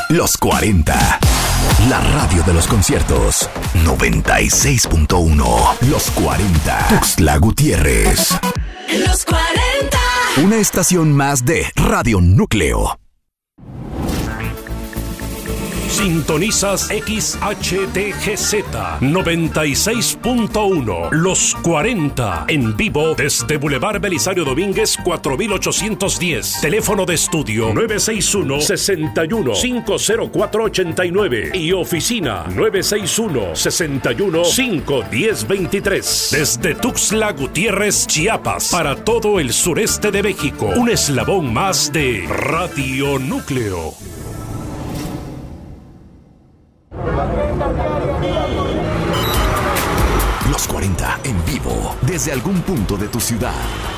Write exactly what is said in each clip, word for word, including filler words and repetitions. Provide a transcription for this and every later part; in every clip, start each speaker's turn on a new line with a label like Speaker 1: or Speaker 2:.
Speaker 1: Los cuarenta. La radio de los conciertos. noventa y seis punto uno. Los cuarenta. Tuxtla Gutiérrez.
Speaker 2: Los cuarenta.
Speaker 1: Una estación más de Radio Núcleo.
Speaker 3: Sintonizas X H T G Z noventa y seis punto uno. Los cuarenta. En vivo desde Boulevard Belisario Domínguez cuatro mil ochocientos diez. Teléfono de estudio nueve seis uno, seis uno, cinco cero cuatro ocho nueve. Y oficina nueve seis uno, seis uno, cinco uno cero dos tres. Desde Tuxtla Gutiérrez, Chiapas. Para todo el sureste de México. Un eslabón más de Radio Núcleo.
Speaker 1: Los cuarenta en vivo desde algún punto de tu ciudad.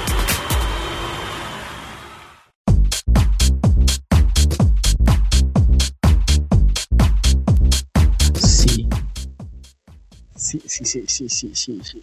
Speaker 4: Sí. Sí, sí, sí, sí, sí, sí, sí.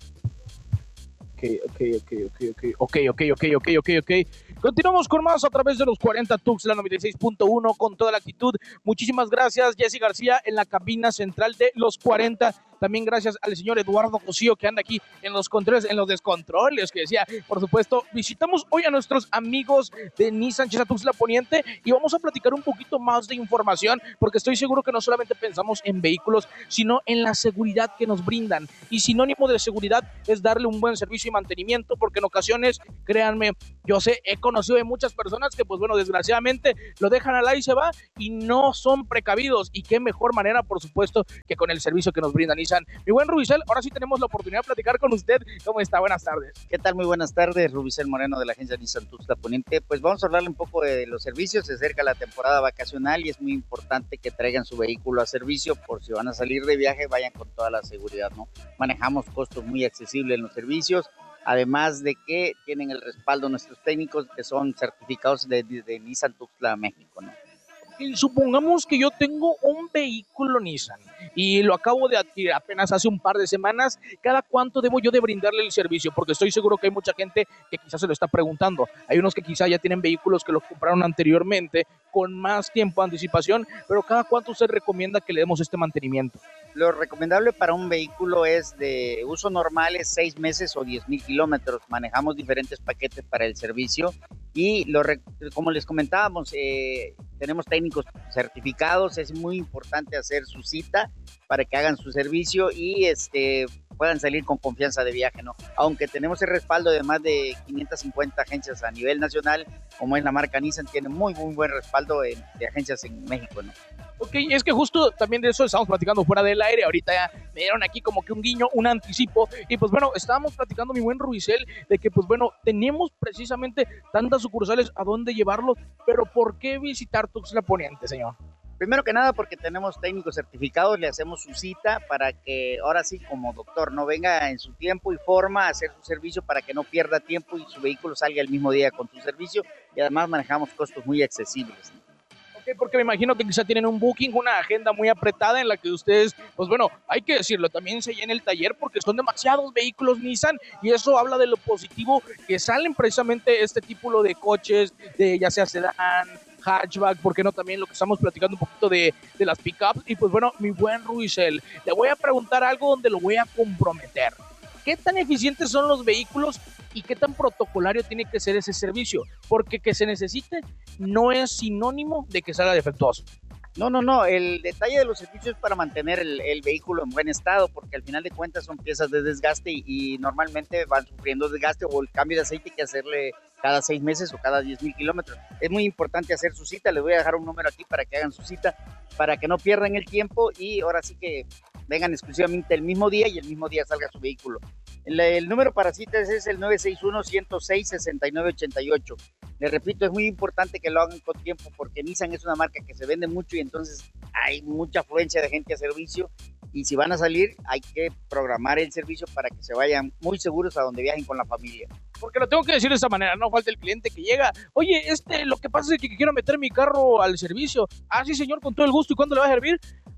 Speaker 4: Ok, ok, ok, ok, ok, ok, ok, ok, ok, ok, ok. Continuamos con más a través de los cuarenta Tuxtla noventa y seis punto uno con toda la actitud. Muchísimas gracias, Jessy García, en la cabina central de los cuarenta. También gracias al señor Eduardo Cosío, que anda aquí en los controles, en los descontroles, que decía, por supuesto, visitamos hoy a nuestros amigos de Nissan Chesa Tuxtla Poniente y vamos a platicar un poquito más de información, porque estoy seguro que no solamente pensamos en vehículos, sino en la seguridad que nos brindan. Y sinónimo de seguridad es darle un buen servicio y mantenimiento, porque en ocasiones, créanme, yo sé, he conocido de muchas personas que, pues bueno, desgraciadamente lo dejan al aire y se va y no son precavidos. Y qué mejor manera, por supuesto, que con el servicio que nos brinda Nissan. Mi buen Rubicel, ahora sí tenemos la oportunidad de platicar con usted. ¿Cómo está? Buenas tardes.
Speaker 5: ¿Qué tal? Muy buenas tardes, Rubicel Moreno de la agencia Nissan Tuxtla Poniente. Pues vamos a hablarle un poco de los servicios. Se acerca la temporada vacacional y es muy importante que traigan su vehículo a servicio. Por si van a salir de viaje, vayan con toda la seguridad, ¿no? Manejamos costos muy accesibles en los servicios, además de que tienen el respaldo de nuestros técnicos que son certificados de, de, de Nissan Tuxtla México, ¿no?
Speaker 4: Y supongamos que yo tengo un vehículo Nissan y lo acabo de adquirir apenas hace un par de semanas. ¿Cada cuánto debo yo de brindarle el servicio? Porque estoy seguro que hay mucha gente que quizás se lo está preguntando. Hay unos que quizás ya tienen vehículos que los compraron anteriormente con más tiempo de anticipación, pero ¿cada cuánto usted recomienda que le demos este mantenimiento?
Speaker 5: Lo recomendable para un vehículo es de uso normal, es seis meses o diez mil kilómetros. Manejamos diferentes paquetes para el servicio y lo, como les comentábamos, eh, tenemos técnicos certificados. Es muy importante hacer su cita para que hagan su servicio y este, puedan salir con confianza de viaje, ¿no? Aunque tenemos el respaldo de más de quinientas cincuenta agencias a nivel nacional, como es la marca Nissan, tiene muy, muy buen respaldo en, de agencias en México, ¿no?
Speaker 4: Ok, es que justo también de eso estamos platicando fuera del aire. Ahorita ya me dieron aquí como que un guiño, un anticipo. Y pues bueno, estábamos platicando, mi buen Rubicel, de que pues bueno, tenemos precisamente tantas sucursales a dónde llevarlos, pero ¿por qué visitar Tuxtla Poniente, señor?
Speaker 5: Primero que nada porque tenemos técnicos certificados, le hacemos su cita para que ahora sí como doctor no venga en su tiempo y forma a hacer su servicio para que no pierda tiempo y su vehículo salga el mismo día con su servicio, y además manejamos costos muy accesibles, ¿no?
Speaker 4: Porque me imagino que quizá tienen un booking, una agenda muy apretada en la que ustedes, pues bueno, hay que decirlo, también se llena el taller porque son demasiados vehículos Nissan y eso habla de lo positivo que salen precisamente este tipo de coches, de ya sea sedán, hatchback, ¿por qué no? También lo que estamos platicando un poquito de, de las pickups. Y pues bueno, mi buen Rubicel, le voy a preguntar algo donde lo voy a comprometer. ¿Qué tan eficientes son los vehículos y qué tan protocolario tiene que ser ese servicio? Porque que se necesite no es sinónimo de que salga defectuoso.
Speaker 5: No, no, no, el detalle de los servicios es para mantener el, el vehículo en buen estado, porque al final de cuentas son piezas de desgaste y, y normalmente van sufriendo desgaste o el cambio de aceite hay que hacerle cada seis meses o cada diez mil kilómetros. Es muy importante hacer su cita, les voy a dejar un número aquí para que hagan su cita, para que no pierdan el tiempo y ahora sí que vengan exclusivamente el mismo día y el mismo día salga su vehículo. El, el número para citas es el nueve seis uno, uno cero seis, seis nueve ocho ocho. Les repito, es muy importante que lo hagan con tiempo porque Nissan es una marca que se vende mucho y entonces hay mucha afluencia de gente a servicio y si van a salir hay que programar el servicio para que se vayan muy seguros a donde viajen con la familia.
Speaker 4: Porque lo tengo que decir de esta manera, no falta el cliente que llega, oye, este, lo que pasa es que quiero meter mi carro al servicio. Ah, sí señor, con todo el gusto, ¿y cuándo le va a servir?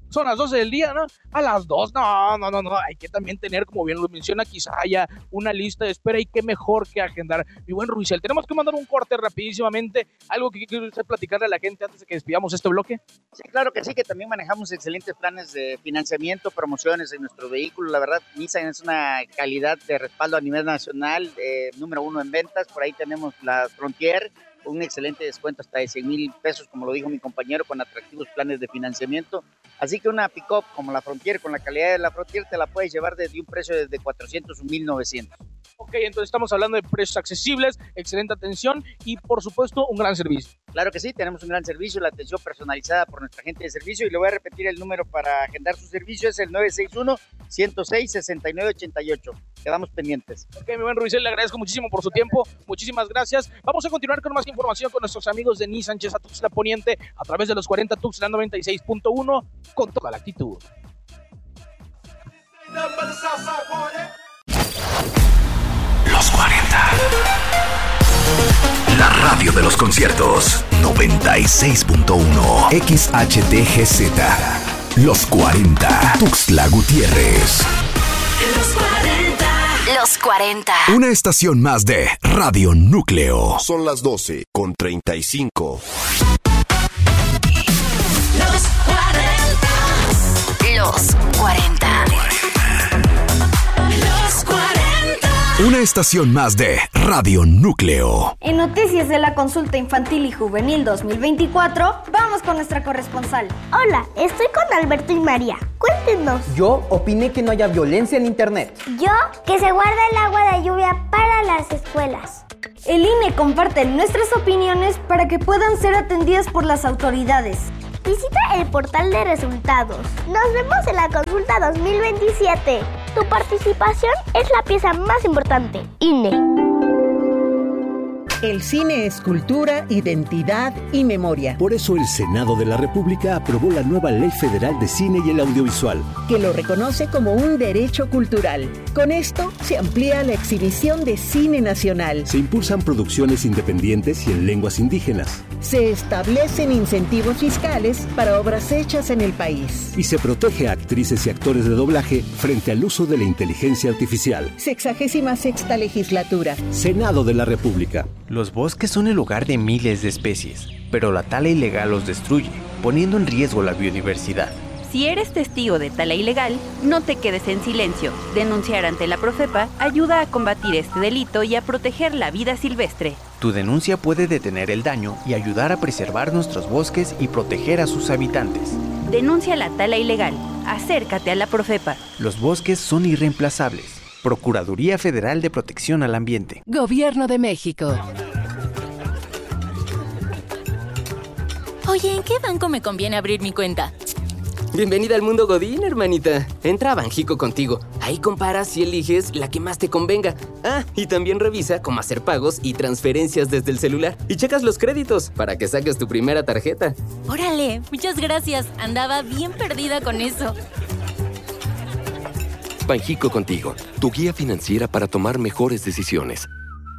Speaker 4: son las doce del día, ¿no? A las dos, no, no, no, no, hay que también tener, como bien lo menciona, quizá haya una lista de espera y qué mejor que agendar. Mi buen Ruicel, tenemos que mandar un corte rapidísimamente, algo que quiere usted platicarle a la gente antes de que despidamos este bloque.
Speaker 5: Sí, claro que sí, que también manejamos excelentes planes de financiamiento, promociones en nuestro vehículo. La verdad, Nissan es una calidad de respaldo a nivel nacional, eh, número uno en ventas. Por ahí tenemos la Frontier, un excelente descuento hasta de cien mil pesos, como lo dijo mi compañero, con atractivos planes de financiamiento. Así que una pick-up como la Frontier, con la calidad de la Frontier, te la puedes llevar desde un precio desde cuatrocientos a mil novecientos.
Speaker 4: Ok, entonces estamos hablando de precios accesibles, excelente atención y, por supuesto, un gran servicio.
Speaker 5: Claro que sí, tenemos un gran servicio, la atención personalizada por nuestra gente de servicio, y le voy a repetir el número para agendar su servicio, es el nueve seis uno, ciento seis, sesenta y nueve ochenta y ocho. Quedamos pendientes.
Speaker 4: Ok, mi buen Ruicel, le agradezco muchísimo por su tiempo, muchísimas gracias. Vamos a continuar con más información con nuestros amigos de Nissan Chesa Tuxtla Poniente a través de los cuarenta Tuxtla noventa y seis punto uno con toda la actitud.
Speaker 1: Los cuarenta. La radio de los conciertos. noventa y seis punto uno. X H T G Z. Los cuarenta. Tuxtla Gutiérrez.
Speaker 2: Los cuarenta. Los cuarenta.
Speaker 1: Una estación más de Radio Núcleo.
Speaker 6: Son las doce con treinta y cinco.
Speaker 2: Los cuarenta.
Speaker 7: Los cuarenta.
Speaker 2: Los cuarenta.
Speaker 1: Una estación más de Radio Núcleo.
Speaker 8: En noticias de la consulta infantil y juvenil dos mil veinticuatro, vamos con nuestra corresponsal.
Speaker 9: Hola, estoy con Alberto y María. Cuéntenos.
Speaker 10: Yo opiné que no haya violencia en internet.
Speaker 9: Yo, que se guarda el agua de lluvia para las escuelas.
Speaker 8: El I N E comparte nuestras opiniones para que puedan ser atendidas por las autoridades.
Speaker 9: Visita el portal de resultados. Nos vemos en la consulta dos mil veintisiete. Tu participación es la pieza más importante. I N E.
Speaker 11: El cine es cultura, identidad y memoria.
Speaker 12: Por eso el Senado de la República aprobó la nueva Ley Federal de Cine y el Audiovisual,
Speaker 11: que lo reconoce como un derecho cultural. Con esto se amplía la exhibición de cine nacional.
Speaker 12: Se impulsan producciones independientes y en lenguas indígenas.
Speaker 11: Se establecen incentivos fiscales para obras hechas en el país.
Speaker 12: Y se protege a actrices y actores de doblaje frente al uso de la inteligencia artificial.
Speaker 11: Sexagésima sexta legislatura.
Speaker 12: Senado de la República.
Speaker 13: Los bosques son el lugar de miles de especies, pero la tala ilegal los destruye, poniendo en riesgo la biodiversidad.
Speaker 14: Si eres testigo de tala ilegal, no te quedes en silencio. Denunciar ante la Profepa ayuda a combatir este delito y a proteger la vida silvestre.
Speaker 13: Tu denuncia puede detener el daño y ayudar a preservar nuestros bosques y proteger a sus habitantes.
Speaker 14: Denuncia la tala ilegal. Acércate a la Profepa.
Speaker 13: Los bosques son irreemplazables. Procuraduría Federal de Protección al Ambiente.
Speaker 15: Gobierno de México.
Speaker 16: Oye, ¿en qué banco me conviene abrir mi cuenta?
Speaker 17: Bienvenida al mundo Godín, hermanita. Entra a Banjico Contigo. Ahí comparas y eliges la que más te convenga. Ah, y también revisa cómo hacer pagos y transferencias desde el celular. Y checas los créditos para que saques tu primera tarjeta.
Speaker 16: Órale, muchas gracias. Andaba bien perdida con eso.
Speaker 6: Banjico Contigo, tu guía financiera para tomar mejores decisiones.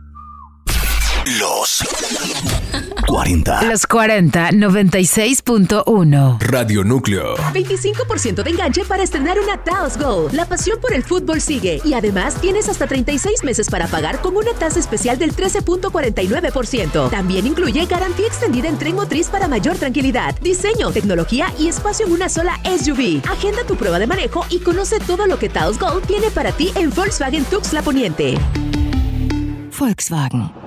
Speaker 1: Los cuarenta.
Speaker 15: Los cuarenta, noventa y seis punto uno.
Speaker 1: Radio Núcleo.
Speaker 18: veinticinco por ciento de enganche para estrenar una Taos Gold. La pasión por el fútbol sigue. Y además tienes hasta treinta y seis meses para pagar con una tasa especial del trece punto cuarenta y nueve por ciento. También incluye garantía extendida en tren motriz para mayor tranquilidad, diseño, tecnología y espacio en una sola S U V. Agenda tu prueba de manejo y conoce todo lo que Taos Gold tiene para ti en Volkswagen Tuxtla Poniente.
Speaker 15: Volkswagen.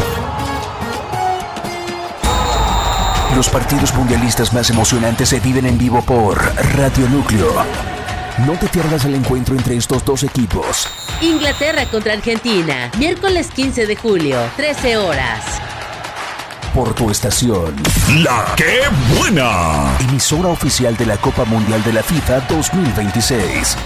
Speaker 1: Los partidos mundialistas más emocionantes se viven en vivo por Radio Núcleo. No te pierdas el encuentro entre estos dos equipos.
Speaker 19: Inglaterra contra Argentina, miércoles quince de julio, trece horas.
Speaker 1: Por tu estación.
Speaker 3: ¡La Qué Buena!
Speaker 1: Emisora oficial de la Copa Mundial de la FIFA dos mil veintiséis.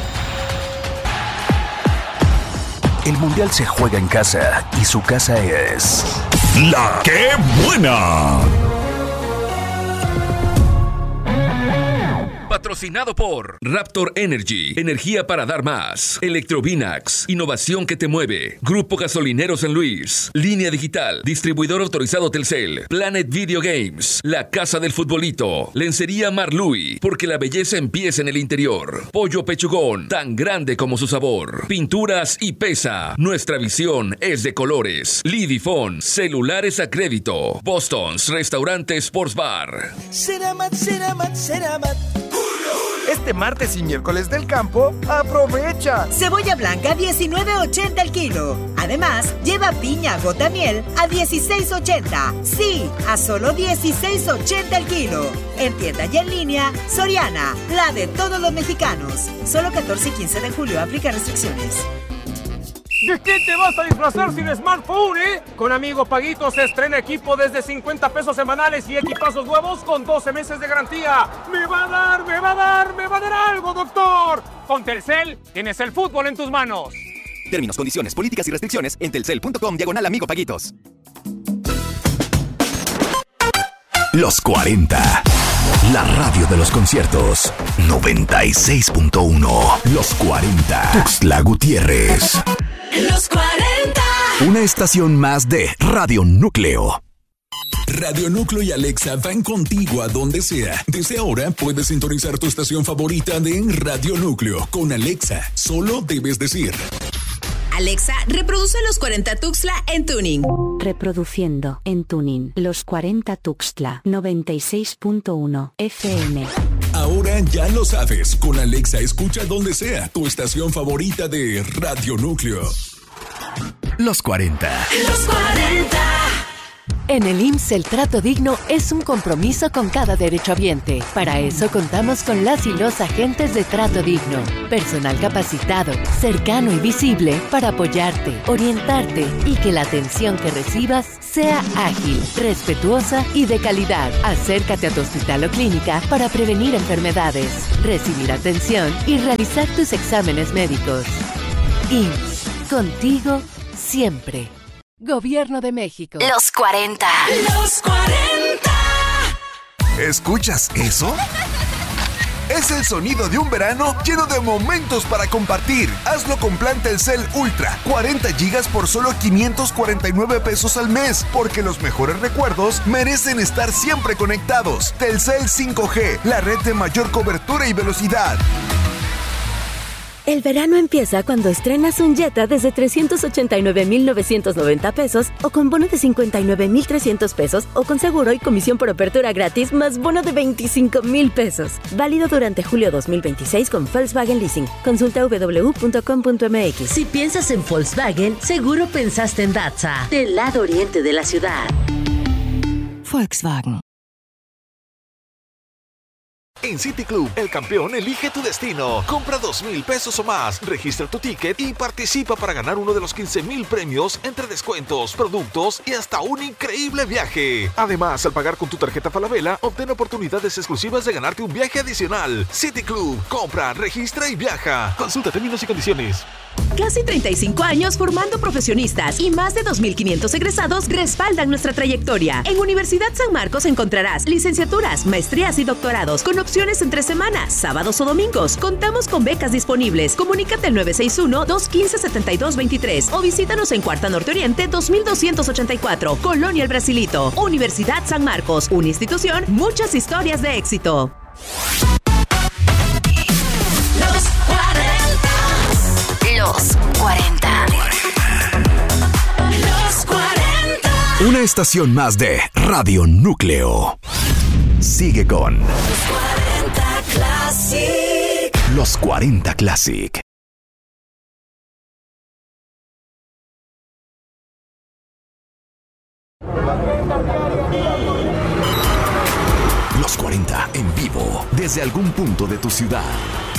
Speaker 1: El Mundial se juega en casa y su casa es...
Speaker 3: ¡La Qué Buena!
Speaker 20: patrocinado por Raptor Energy, energía para dar más. Electrovinax, innovación que te mueve. Grupo Gasolinero San Luis. Línea Digital, distribuidor autorizado Telcel. Planet Video Games, la casa del futbolito. Lencería Marlui, porque la belleza empieza en el interior. Pollo Pechugón, tan grande como su sabor. Pinturas y Pesa, nuestra visión es de colores. Lidifone, celulares a crédito. Boston's Restaurante Sports Bar.
Speaker 21: Ceramat, Ceramat, Ceramat. Este martes y miércoles del campo, aprovecha.
Speaker 22: Cebolla blanca diecinueve ochenta el kilo. Además, lleva piña gota miel a dieciséis ochenta. Sí, a solo dieciséis ochenta el kilo. En tienda y en línea, Soriana, la de todos los mexicanos. Solo catorce y quince de julio, aplica restricciones.
Speaker 23: ¿De qué te vas a disfrazar sin smartphone, eh? Con Amigo Paguito se estrena equipo desde cincuenta pesos semanales y equipazos nuevos con doce meses de garantía. ¡Me va a dar, me va a dar, me va a dar algo, doctor! Con Telcel, tienes el fútbol en tus manos.
Speaker 24: Términos, condiciones, políticas y restricciones en telcel.com diagonal Amigo Paguitos.
Speaker 1: Los cuarenta. La radio de los conciertos. noventa y seis punto uno. Los cuarenta. Tuxtla Gutiérrez.
Speaker 2: Los cuarenta.
Speaker 1: Una estación más de Radio Núcleo.
Speaker 25: Radio Núcleo y Alexa van contigo a donde sea. Desde ahora puedes sintonizar tu estación favorita de Radio Núcleo. Con Alexa, solo debes decir:
Speaker 18: Alexa, reproduce Los cuarenta Tuxtla en tuning.
Speaker 14: Reproduciendo en tuning Los cuarenta Tuxtla noventa y seis punto uno F M.
Speaker 25: Ahora ya lo sabes, con Alexa escucha donde sea tu estación favorita de Radio Núcleo.
Speaker 1: Los cuarenta.
Speaker 2: Los cuarenta.
Speaker 26: En el I M S S el trato digno es un compromiso con cada derechohabiente. Para eso contamos con las y los agentes de trato digno. Personal capacitado, cercano y visible para apoyarte, orientarte y que la atención que recibas sea ágil, respetuosa y de calidad. Acércate a tu hospital o clínica para prevenir enfermedades, recibir atención y realizar tus exámenes médicos. I M S S, contigo siempre. Gobierno de México.
Speaker 7: Los cuarenta.
Speaker 2: Los cuarenta.
Speaker 27: ¿Escuchas eso? Es el sonido de un verano lleno de momentos para compartir. Hazlo con plan Telcel Ultra. cuarenta gigas por solo quinientos cuarenta y nueve pesos al mes. Porque los mejores recuerdos merecen estar siempre conectados. Telcel cinco G, la red de mayor cobertura y velocidad.
Speaker 28: El verano empieza cuando estrenas un Jetta desde trescientos ochenta y nueve mil novecientos noventa pesos o con bono de cincuenta y nueve mil trescientos pesos o con seguro y comisión por apertura gratis más bono de veinticinco mil pesos. Válido durante julio dos mil veintiséis con Volkswagen Leasing. Consulta w w w punto com punto m x.
Speaker 19: Si piensas en Volkswagen, seguro pensaste en Datsa, del lado oriente de la ciudad.
Speaker 28: Volkswagen.
Speaker 29: En City Club, el campeón elige tu destino. Compra dos mil pesos o más, registra tu ticket y participa para ganar uno de los quince mil premios entre descuentos, productos y hasta un increíble viaje. Además, al pagar con tu tarjeta Falabella, obtén oportunidades exclusivas de ganarte un viaje adicional. City Club, compra, registra y viaja. Consulta términos y condiciones.
Speaker 18: Casi treinta y cinco años formando profesionistas y más de dos mil quinientos egresados respaldan nuestra trayectoria. En Universidad San Marcos encontrarás licenciaturas, maestrías y doctorados con opciones entre semanas, sábados o domingos. Contamos con becas disponibles. Comunícate al nueve seis uno, dos uno cinco, siete dos dos tres o visítanos en Cuarta Norte Oriente dos mil doscientos ochenta y cuatro, Colonia El Brasilito. Universidad San Marcos, una institución, muchas historias de éxito.
Speaker 2: Los cuarenta.
Speaker 7: Los cuarenta.
Speaker 2: Los cuarenta.
Speaker 1: Una estación más de Radio Núcleo. Sigue con
Speaker 2: Los cuarenta Classic.
Speaker 1: Los cuarenta Classic. Los cuarenta en vivo desde algún punto de tu ciudad.